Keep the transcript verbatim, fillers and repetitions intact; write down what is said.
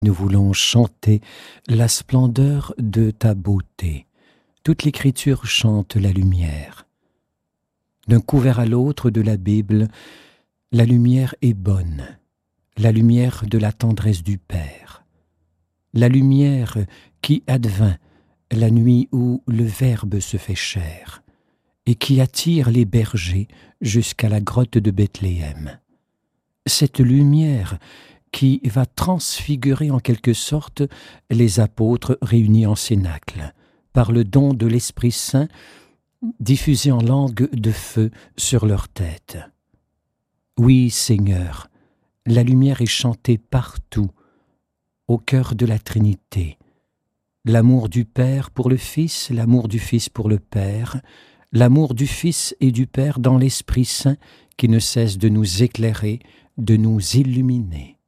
Nous voulons chanter la splendeur de ta beauté. Toute l'Écriture chante la lumière. D'un couvert à l'autre de la Bible, la lumière est bonne, la lumière de la tendresse du Père, la lumière qui advint la nuit où le Verbe se fait chair et qui attire les bergers jusqu'à la grotte de Bethléem. Cette lumière qui va transfigurer en quelque sorte les apôtres réunis en cénacle, par le don de l'Esprit Saint diffusé en langue de feu sur leurs têtes. Oui, Seigneur, la lumière est chantée partout, au cœur de la Trinité. L'amour du Père pour le Fils, l'amour du Fils pour le Père, l'amour du Fils et du Père dans l'Esprit Saint qui ne cesse de nous éclairer, de nous illuminer.